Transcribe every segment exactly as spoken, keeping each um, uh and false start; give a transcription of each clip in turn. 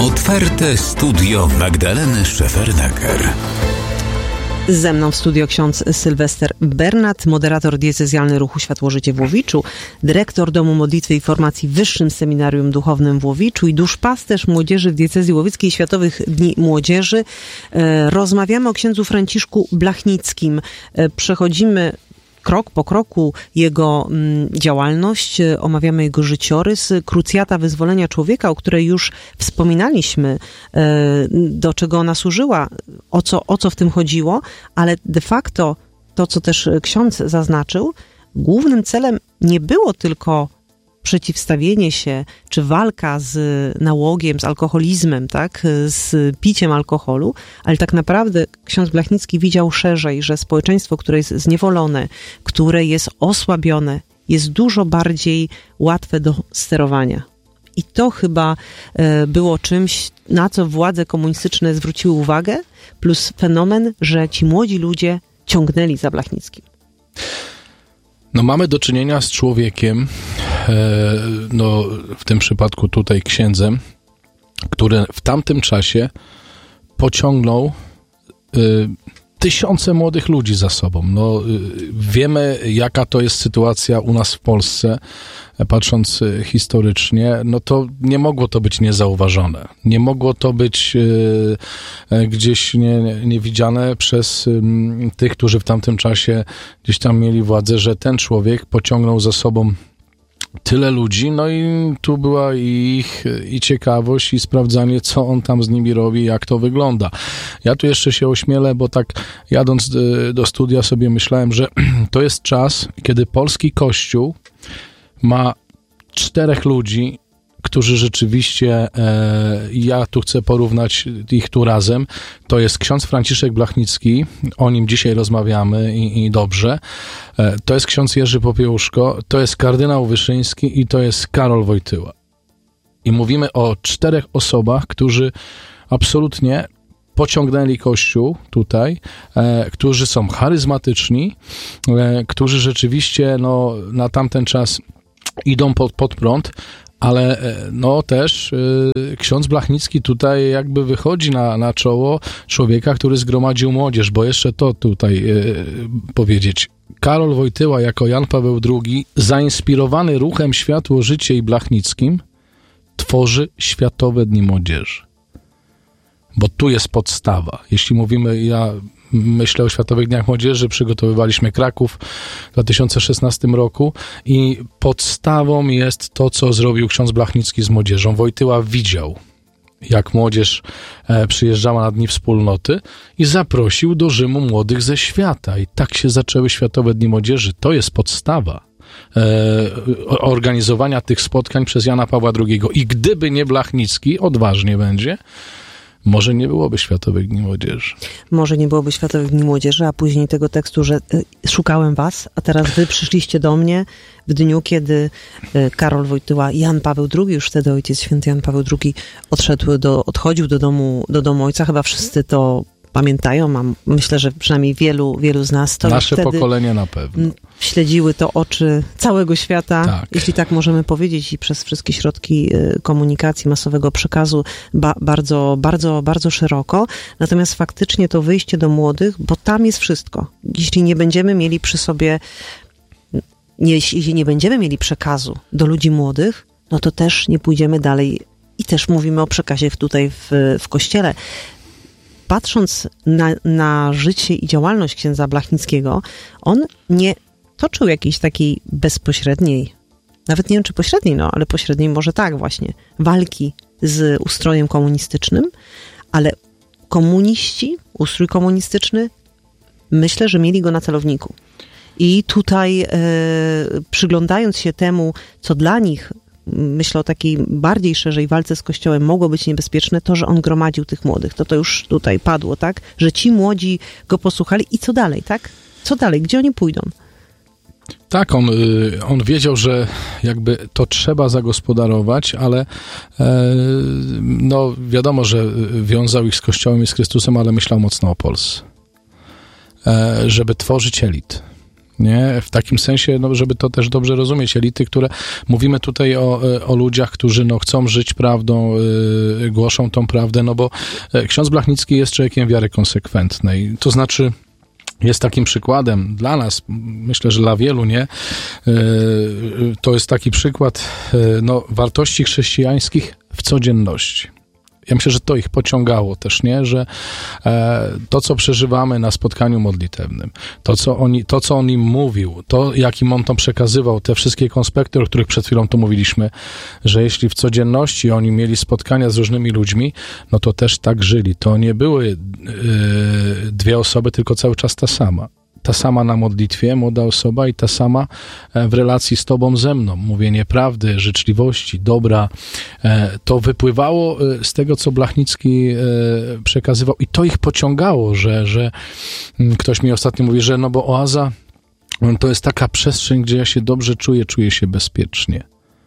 Otwarte studio Magdaleny Szefernaker. Ze mną w studio ksiądz Sylwester Bernat, moderator diecezjalny Ruchu Światło-Życie w Łowiczu, dyrektor Domu Modlitwy i Formacji w Wyższym Seminarium Duchownym w Łowiczu i duszpasterz młodzieży w diecezji łowickiej Światowych Dni Młodzieży. Rozmawiamy o księdzu Franciszku Blachnickim. Przechodzimy krok po kroku jego mm, działalność, omawiamy jego życiorys, krucjata wyzwolenia człowieka, o której już wspominaliśmy, e, do czego ona służyła, o co, o co w tym chodziło, ale de facto to, co też ksiądz zaznaczył, głównym celem nie było tylko przeciwstawienie się, czy walka z nałogiem, z alkoholizmem, tak, z piciem alkoholu, ale tak naprawdę ksiądz Blachnicki widział szerzej, że społeczeństwo, które jest zniewolone, które jest osłabione, jest dużo bardziej łatwe do sterowania. I to chyba było czymś, na co władze komunistyczne zwróciły uwagę, plus fenomen, że ci młodzi ludzie ciągnęli za Blachnickim. No mamy do czynienia z człowiekiem, e, no w tym przypadku tutaj księdzem, który w tamtym czasie pociągnął e, tysiące młodych ludzi za sobą. No, wiemy, jaka to jest sytuacja u nas w Polsce, patrząc historycznie, no to nie mogło to być niezauważone. Nie mogło to być e, gdzieś nie, niewidziane przez e, tych, którzy w tamtym czasie gdzieś tam mieli władzę, że ten człowiek pociągnął za sobą tyle ludzi, no i tu była ich i ciekawość, i sprawdzanie, co on tam z nimi robi, jak to wygląda. Ja tu jeszcze się ośmielę, bo tak jadąc do studia sobie myślałem, że to jest czas, kiedy polski Kościół ma czterech ludzi, którzy rzeczywiście, e, ja tu chcę porównać ich tu razem, to jest ksiądz Franciszek Blachnicki, o nim dzisiaj rozmawiamy i, i dobrze, e, to jest ksiądz Jerzy Popiełuszko, to jest kardynał Wyszyński i to jest Karol Wojtyła. I mówimy o czterech osobach, którzy absolutnie pociągnęli Kościół tutaj, e, którzy są charyzmatyczni, e, którzy rzeczywiście no, na tamten czas idą pod, pod prąd, ale no też y, ksiądz Blachnicki tutaj jakby wychodzi na, na czoło człowieka, który zgromadził młodzież, bo jeszcze to tutaj y, powiedzieć. Karol Wojtyła jako Jan Paweł drugi, zainspirowany ruchem Światło-Życie i Blachnickim, tworzy Światowe Dni Młodzieży. Bo tu jest podstawa. Jeśli mówimy, ja myślę o Światowych Dniach Młodzieży, przygotowywaliśmy Kraków w dwa tysiące szesnastym roku i podstawą jest to, co zrobił ksiądz Blachnicki z młodzieżą. Wojtyła widział, jak młodzież przyjeżdżała na Dni Wspólnoty i zaprosił do Rzymu młodych ze świata. I tak się zaczęły Światowe Dni Młodzieży. To jest podstawa e, organizowania tych spotkań przez Jana Pawła drugiego. I gdyby nie Blachnicki, odważnie będzie, może nie byłoby Światowych Dni Młodzieży. Może nie byłoby Światowych Dni Młodzieży, a później tego tekstu, że y, szukałem was, a teraz wy przyszliście do mnie w dniu, kiedy y, Karol Wojtyła, Jan Paweł drugi, już wtedy ojciec święty Jan Paweł drugi odszedł do, odchodził do domu, do domu ojca. Chyba wszyscy to pamiętają, a myślę, że przynajmniej wielu, wielu z nas to nasze wtedy pokolenie na pewno. Śledziły to oczy całego świata, tak. Jeśli tak możemy powiedzieć, i przez wszystkie środki komunikacji, masowego przekazu ba- bardzo, bardzo, bardzo szeroko. Natomiast faktycznie to wyjście do młodych, bo tam jest wszystko. Jeśli nie będziemy mieli przy sobie, nie, jeśli nie będziemy mieli przekazu do ludzi młodych, no to też nie pójdziemy dalej. I też mówimy o przekazie tutaj w, w Kościele. Patrząc na, na życie i działalność księdza Blachnickiego, on nie toczył jakiejś takiej bezpośredniej, nawet nie wiem czy pośredniej, no ale pośredniej może tak właśnie, walki z ustrojem komunistycznym, ale komuniści, ustrój komunistyczny, myślę, że mieli go na celowniku. I tutaj e, przyglądając się temu, co dla nich, myślę o takiej bardziej szerzej walce z Kościołem, mogło być niebezpieczne, to, że on gromadził tych młodych. To to już tutaj padło, tak? Że ci młodzi go posłuchali i co dalej, tak? Co dalej? Gdzie oni pójdą? Tak, on, on wiedział, że jakby to trzeba zagospodarować, ale e, no wiadomo, że wiązał ich z Kościołem i z Chrystusem, ale myślał mocno o Polsce. E, żeby tworzyć elit. Nie? W takim sensie, no, żeby to też dobrze rozumieć, elity, które mówimy tutaj o, o ludziach, którzy no, chcą żyć prawdą, yy, głoszą tą prawdę, no bo ksiądz Blachnicki jest człowiekiem wiary konsekwentnej. To znaczy jest takim przykładem dla nas, myślę, że dla wielu, nie? Yy, to jest taki przykład yy, no, wartości chrześcijańskich w codzienności. Ja myślę, że to ich pociągało też, nie? Że e, to, co przeżywamy na spotkaniu modlitewnym, to co, oni, to, co on im mówił, to, jakim on to przekazywał, te wszystkie konspekty, o których przed chwilą tu mówiliśmy, że jeśli w codzienności oni mieli spotkania z różnymi ludźmi, no to też tak żyli. To nie były y, dwie osoby, tylko cały czas ta sama. Ta sama na modlitwie, młoda osoba, i ta sama w relacji z tobą, ze mną. Mówienie prawdy, życzliwości, dobra. To wypływało z tego, co Blachnicki przekazywał, i to ich pociągało, że, że ktoś mi ostatnio mówi, że no bo oaza to jest taka przestrzeń, gdzie ja się dobrze czuję, czuję się bezpiecznie.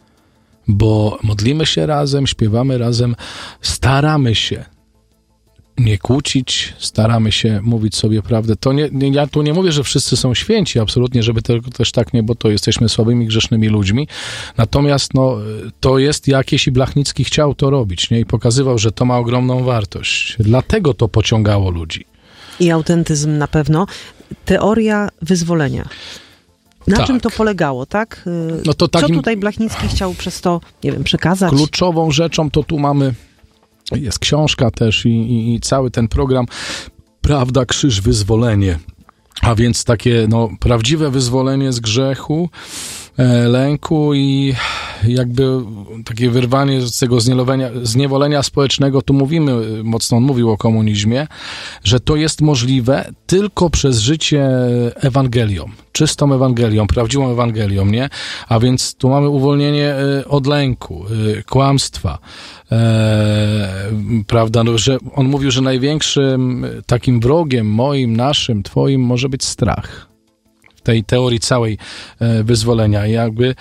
Bo modlimy się razem, śpiewamy razem, staramy się nie kłócić, staramy się mówić sobie prawdę. To nie, nie, ja tu nie mówię, że wszyscy są święci, absolutnie, żeby to, też tak nie, bo to jesteśmy słabymi, grzesznymi ludźmi. Natomiast no, to jest jakieś, i Blachnicki chciał to robić, nie? I pokazywał, że to ma ogromną wartość. Dlatego to pociągało ludzi. I autentyzm na pewno. Teoria wyzwolenia. Na tak. czym to polegało, tak? No to takim... Co tutaj Blachnicki chciał przez to, nie wiem, przekazać? Kluczową rzeczą to tu mamy, jest książka też i, i, i cały ten program Prawda, Krzyż, Wyzwolenie. A więc takie no, prawdziwe wyzwolenie z grzechu, e, lęku i jakby takie wyrwanie z tego zniewolenia, zniewolenia społecznego. Tu mówimy, mocno on mówił o komunizmie, że to jest możliwe tylko przez życie Ewangelią, czystą Ewangelią, prawdziwą Ewangelią, nie? A więc tu mamy uwolnienie od lęku, kłamstwa, e, prawda, no, że on mówił, że największym takim wrogiem moim, naszym, twoim może być strach. Tej teorii całej e, wyzwolenia. Jakby,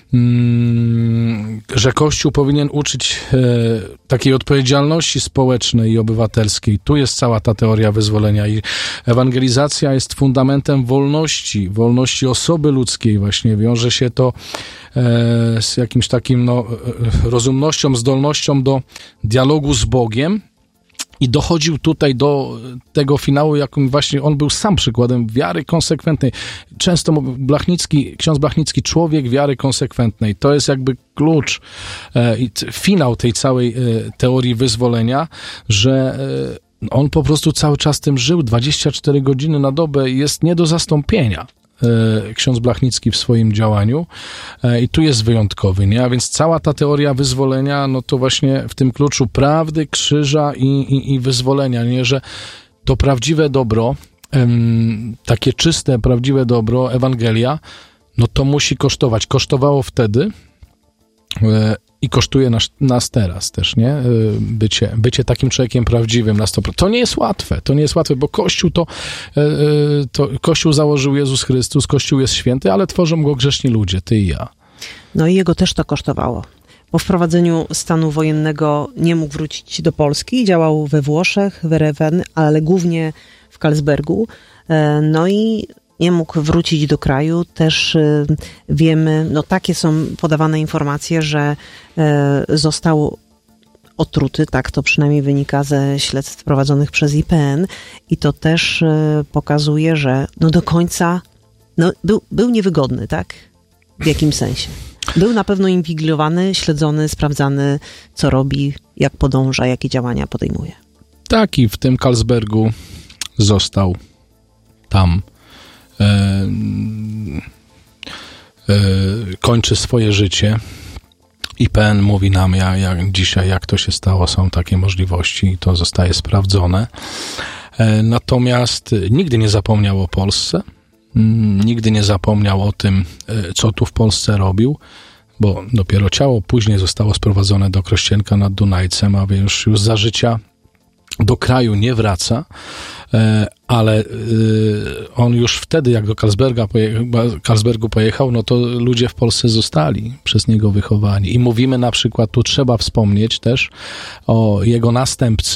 mm, że Kościół powinien uczyć e, takiej odpowiedzialności społecznej i obywatelskiej. Tu jest cała ta teoria wyzwolenia i ewangelizacja jest fundamentem wolności, wolności osoby ludzkiej właśnie. Wiąże się to e, z jakimś takim no, rozumnością, zdolnością do dialogu z Bogiem. I dochodził tutaj do tego finału, jakim właśnie on był sam przykładem wiary konsekwentnej. Często mówił Blachnicki, ksiądz Blachnicki, człowiek wiary konsekwentnej. To jest jakby klucz e, i t, finał tej całej e, teorii wyzwolenia, że e, on po prostu cały czas tym żył, dwadzieścia cztery godziny na dobę, jest nie do zastąpienia. Ksiądz Blachnicki w swoim działaniu i tu jest wyjątkowy, nie? A więc cała ta teoria wyzwolenia, no to właśnie w tym kluczu prawdy, krzyża i, i, i wyzwolenia, nie? Że to prawdziwe dobro, um, takie czyste, prawdziwe dobro, Ewangelia, no to musi kosztować. Kosztowało wtedy e, i kosztuje nas, nas teraz też, nie? Bycie, bycie takim człowiekiem prawdziwym na sto procent. To nie jest łatwe, to nie jest łatwe, bo Kościół to, to Kościół założył Jezus Chrystus, Kościół jest święty, ale tworzą go grzeszni ludzie, ty i ja. No i jego też to kosztowało. Po wprowadzeniu stanu wojennego nie mógł wrócić do Polski, działał we Włoszech, w Erewen, ale głównie w Karlsbergu. No i nie mógł wrócić do kraju. Też y, wiemy, no takie są podawane informacje, że y, został otruty, tak to przynajmniej wynika ze śledztw prowadzonych przez I P N i to też y, pokazuje, że no do końca no, był, był niewygodny, tak? W jakim sensie? Był na pewno inwigilowany, śledzony, sprawdzany, co robi, jak podąża, jakie działania podejmuje. Tak, i w tym Karlsbergu został tam. E, e, kończy swoje życie. I P N mówi nam jak, jak dzisiaj, jak to się stało, są takie możliwości i to zostaje sprawdzone. E, natomiast nigdy nie zapomniał o Polsce, nigdy nie zapomniał o tym, co tu w Polsce robił, bo dopiero ciało później zostało sprowadzone do Krościenka nad Dunajcem, a więc już za życia do kraju nie wraca, ale on już wtedy, jak do Karlsberga poje- Karlsbergu pojechał, no to ludzie w Polsce zostali przez niego wychowani. I mówimy na przykład, tu trzeba wspomnieć też o jego następcy,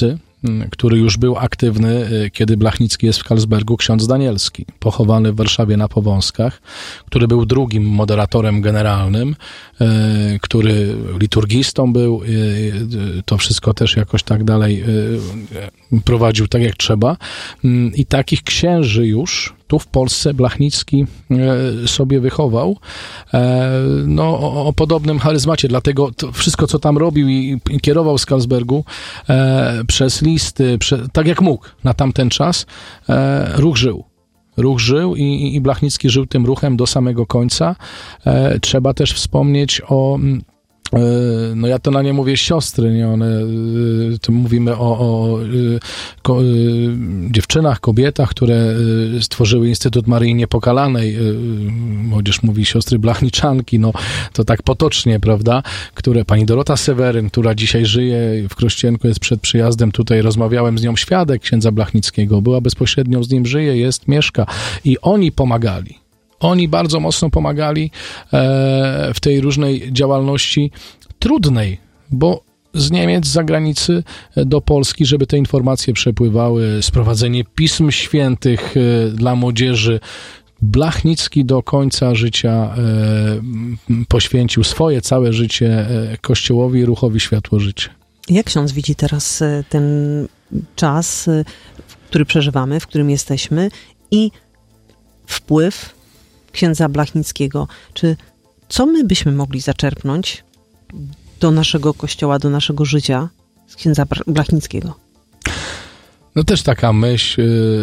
który już był aktywny, kiedy Blachnicki jest w Karlsbergu, ksiądz Danielski, pochowany w Warszawie na Powązkach, który był drugim moderatorem generalnym, który liturgistą był, to wszystko też jakoś tak dalej prowadził tak jak trzeba. I takich księży już tu w Polsce Blachnicki sobie wychował, no o, o podobnym charyzmacie, dlatego to wszystko, co tam robił i, i kierował z Karlsbergu e, przez listy, prze, tak jak mógł na tamten czas, e, ruch żył. Ruch żył i, i Blachnicki żył tym ruchem do samego końca. E, trzeba też wspomnieć o no ja to na nie mówię siostry, nie one, tu mówimy o, o ko, dziewczynach, kobietach, które stworzyły Instytut Maryi Niepokalanej, młodzież mówi siostry Blachniczanki, no to tak potocznie, prawda, które pani Dorota Seweryn, która dzisiaj żyje w Krościenku, jest przed przyjazdem tutaj, rozmawiałem z nią, świadek księdza Blachnickiego, była bezpośrednio z nim, żyje, jest, mieszka i oni pomagali. Oni bardzo mocno pomagali e, w tej różnej działalności trudnej, bo z Niemiec, z zagranicy do Polski, żeby te informacje przepływały, sprowadzenie pism świętych e, dla młodzieży. Blachnicki do końca życia e, poświęcił swoje całe życie e, Kościołowi i ruchowi Światło Życie. Jak ksiądz widzi teraz ten czas, który przeżywamy, w którym jesteśmy i wpływ księdza Blachnickiego? Czy co my byśmy mogli zaczerpnąć do naszego kościoła, do naszego życia z księdza Blachnickiego? No też taka myśl.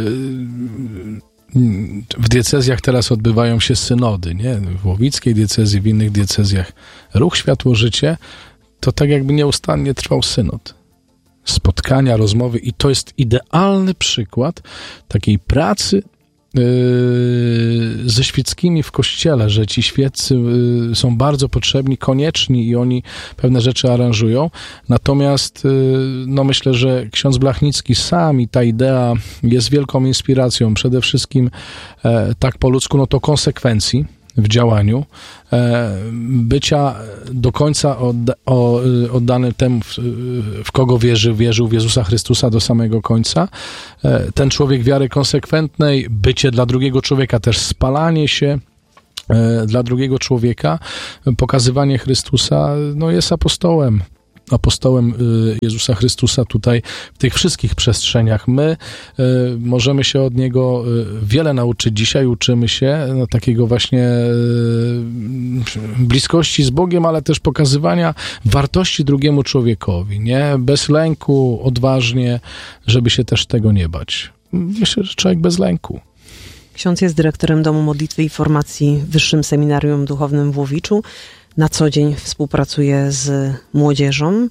W diecezjach teraz odbywają się synody, nie? W łowickiej diecezji, w innych diecezjach. Ruch Światło Życie to tak jakby nieustannie trwał synod. Spotkania, rozmowy i to jest idealny przykład takiej pracy ze świeckimi w kościele, że ci świeccy są bardzo potrzebni, konieczni i oni pewne rzeczy aranżują. Natomiast no myślę, że ksiądz Blachnicki sam i ta idea jest wielką inspiracją. Przede wszystkim tak po ludzku, no to konsekwencji w działaniu, bycia do końca odda, oddany temu, w, w kogo wierzy, wierzył w Jezusa Chrystusa do samego końca. Ten człowiek wiary konsekwentnej, bycie dla drugiego człowieka, też spalanie się dla drugiego człowieka, pokazywanie Chrystusa, no jest apostołem. apostołem Jezusa Chrystusa tutaj w tych wszystkich przestrzeniach. My możemy się od Niego wiele nauczyć. Dzisiaj uczymy się no, takiego właśnie bliskości z Bogiem, ale też pokazywania wartości drugiemu człowiekowi, nie? Bez lęku, odważnie, żeby się też tego nie bać. Myślę, że człowiek bez lęku. Ksiądz jest dyrektorem Domu Modlitwy i Formacji w Wyższym Seminarium Duchownym w Łowiczu. Na co dzień współpracuje z młodzieżą.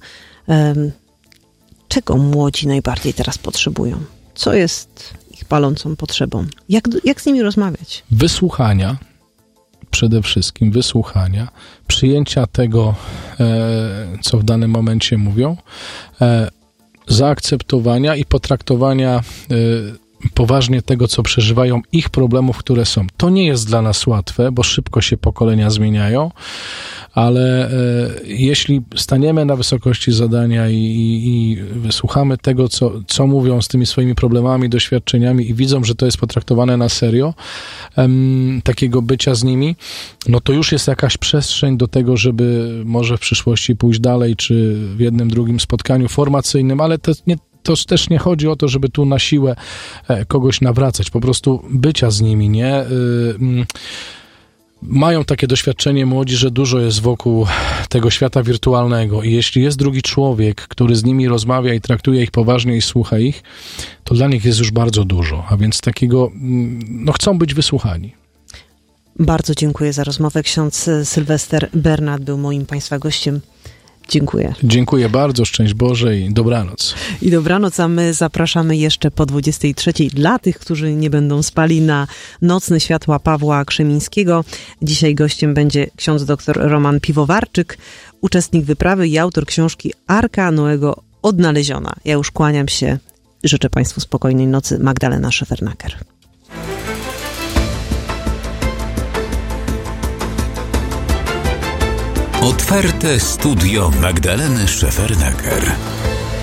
Czego młodzi najbardziej teraz potrzebują? Co jest ich palącą potrzebą? Jak, jak z nimi rozmawiać? Wysłuchania, przede wszystkim wysłuchania, przyjęcia tego, co w danym momencie mówią, zaakceptowania i potraktowania poważnie tego, co przeżywają, ich problemów, które są. To nie jest dla nas łatwe, bo szybko się pokolenia zmieniają, ale e, jeśli staniemy na wysokości zadania i, i, i wysłuchamy tego, co, co mówią z tymi swoimi problemami, doświadczeniami i widzą, że to jest potraktowane na serio, em, takiego bycia z nimi, no to już jest jakaś przestrzeń do tego, żeby może w przyszłości pójść dalej, czy w jednym, drugim spotkaniu formacyjnym, ale to nie To też nie chodzi o to, żeby tu na siłę kogoś nawracać, po prostu bycia z nimi, nie? Mają takie doświadczenie młodzi, że dużo jest wokół tego świata wirtualnego i jeśli jest drugi człowiek, który z nimi rozmawia i traktuje ich poważnie i słucha ich, to dla nich jest już bardzo dużo, a więc takiego, no chcą być wysłuchani. Bardzo dziękuję za rozmowę. Ksiądz Sylwester Bernat był moim Państwa gościem. Dziękuję. Dziękuję bardzo, szczęść Boże i dobranoc. I dobranoc, a my zapraszamy jeszcze po dwudziestej trzeciej dla tych, którzy nie będą spali na Nocne Światła Pawła Krzemińskiego. Dzisiaj gościem będzie ksiądz dr Roman Piwowarczyk, uczestnik wyprawy i autor książki Arka Noego Odnaleziona. Ja już kłaniam się. Życzę Państwu spokojnej nocy. Magdalena Szefernaker. Otwarte studio Magdaleny Szefernaker.